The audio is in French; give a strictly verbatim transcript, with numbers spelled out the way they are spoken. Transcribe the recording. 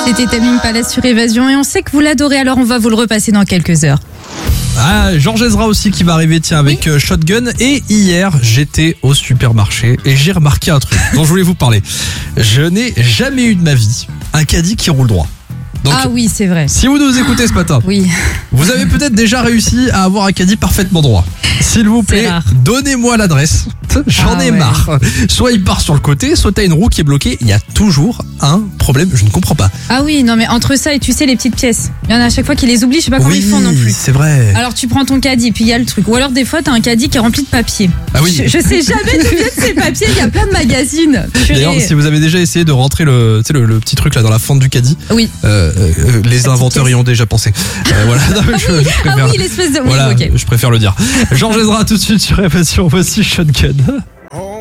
C'était Tamim Palace sur Évasion et on sait que vous l'adorez, alors on va vous le repasser dans quelques heures. Ah, Georges Ezra aussi qui va arriver, tiens, avec oui. Shotgun. Et hier, j'étais au supermarché et j'ai remarqué un truc dont je voulais vous parler. Je n'ai jamais eu de ma vie un caddie qui roule droit. Donc, ah oui, c'est vrai. Si vous nous écoutez ce matin, oui. vous avez peut-être déjà réussi à avoir un caddie parfaitement droit. S'il vous plaît, donnez-moi l'adresse. J'en ah ai ouais. marre. Soit il part sur le côté, soit t'as une roue qui est bloquée. Il y a toujours un problème, je ne comprends pas. Ah oui, non mais entre ça et tu sais les petites pièces, il y en a à chaque fois qui les oublient, je sais pas comment oui, ils font non plus. C'est vrai. Alors tu prends ton caddie, puis il y a le truc. Ou alors des fois t'as un caddie qui est rempli de papier. Ah oui. Je, je sais jamais d'où viennent ces papiers, il y a plein de magazines. D'ailleurs, si vous avez déjà essayé de rentrer le, tu sais, le, le petit truc là dans la fente du caddie, oui. euh, euh, les La inventeurs y ont déjà pensé. Euh, voilà. Non, ah, je, oui. je préfère, ah oui, l'espèce de... Voilà, oui, okay. Je préfère le dire. Georges Ezra tout de suite sur Évasion, voici Shotgun.